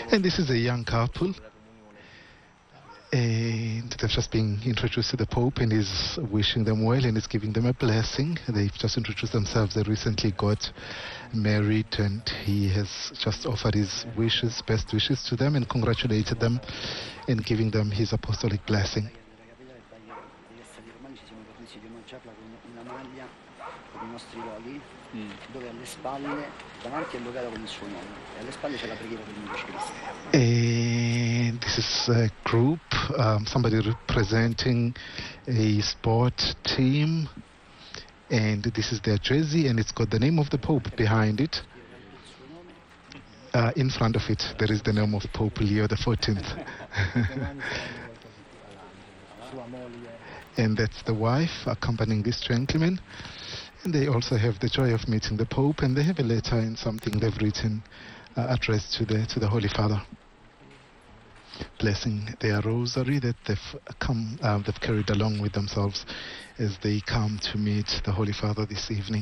And this is a young couple. And they've just been introduced to the Pope, and he's wishing them well and is giving them a blessing. They've just introduced themselves. They recently got married, and he has just offered his wishes, best wishes to them, and congratulated them and giving them his apostolic blessing. And this is a group, somebody representing a sport team, and this is their jersey, and it's got the name of the Pope behind it. In front of it, there is the name of Pope Leo XIV. And that's the wife accompanying this gentleman. And they also have the joy of meeting the Pope, and they have a letter and something they've written addressed to the Holy Father, blessing their rosary that they've carried along with themselves as they come to meet the Holy Father this evening.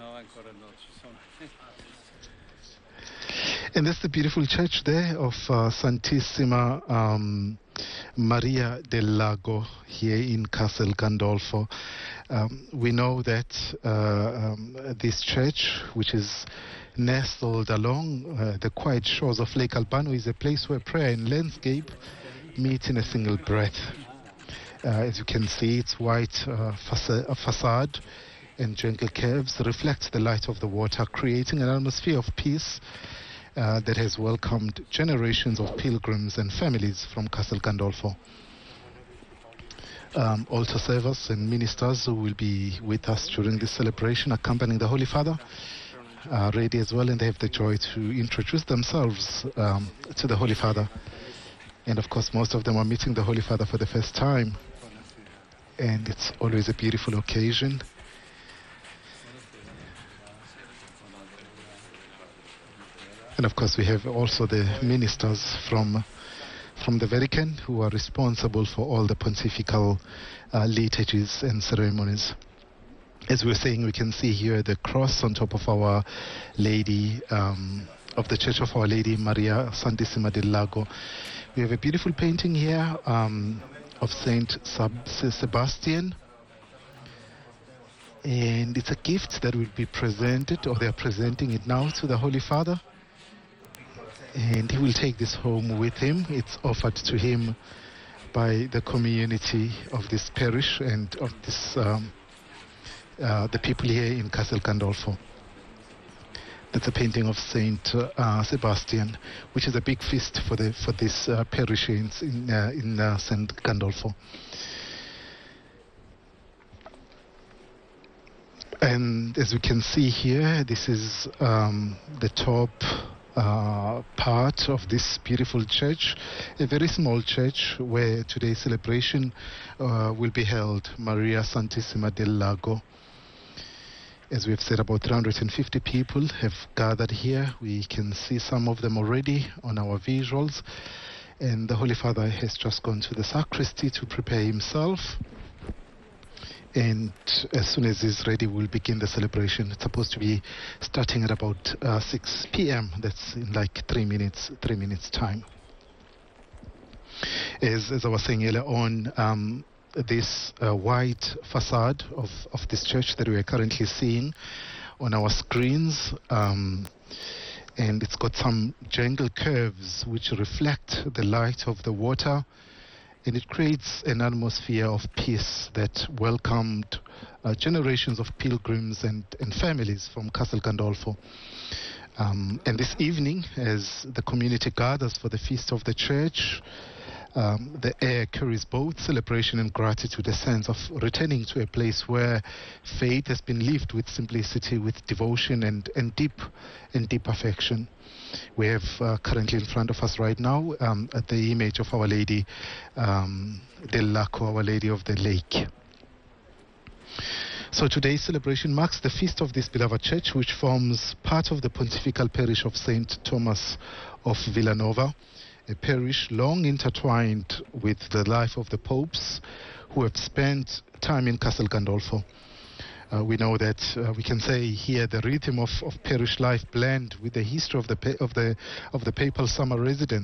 And that's the beautiful church there of Santissima Maria del Lago here in Castel Gandolfo. We know that this church, which is nestled along the quiet shores of Lake Albano, is a place where prayer and landscape meet in a single breath. As you can see, its white facade and gentle curves reflect the light of the water, creating an atmosphere of peace that has welcomed generations of pilgrims and families from Castel Gandolfo. Altar servers and ministers who will be with us during this celebration, accompanying the Holy Father, are ready as well, and they have the joy to introduce themselves to the Holy Father. And of course, most of them are meeting the Holy Father for the first time, and it's always a beautiful occasion. And of course, we have also the ministers from the Vatican who are responsible for all the pontifical liturgies and ceremonies. As we were saying, we can see here the cross on top of Our Lady, of the Church of Our Lady Maria Santissima del Lago. We have a beautiful painting here of Saint Sebastian. And it's a gift that will be presented, or they are presenting it now to the Holy Father. And he will take this home with him. It's offered to him by the community of this parish and of this the people here in Castel Gandolfo. That's a painting of Saint Sebastian, which is a big feast for this parish in Saint Gandolfo. And as we can see here, this is the top part of this beautiful church, a very small church where today's celebration will be held, Maria Santissima del Lago. As we've said, about 350 people have gathered here. We can see some of them already on our visuals, and the Holy Father has just gone to the sacristy to prepare himself. And as soon as he's ready, we'll begin the celebration. It's supposed to be starting at about 6 p.m. That's in like 3 minutes time. As I was saying earlier on, this white facade of this church that we are currently seeing on our screens, and it's got some gentle curves which reflect the light of the water. And it creates an atmosphere of peace that welcomed generations of pilgrims and families from Castel Gandolfo. And this evening, as the community gathers for the feast of the church, the air carries both celebration and gratitude, a sense of returning to a place where faith has been lived with simplicity, with devotion and deep affection. We have currently in front of us right now the image of Our Lady del Lago, Our Lady of the Lake. So today's celebration marks the feast of this beloved church, which forms part of the pontifical parish of St. Thomas of Villanova, a parish long intertwined with the life of the popes who have spent time in Castel Gandolfo. We know that we can say here the rhythm of parish life blend with the history of the papal summer residence.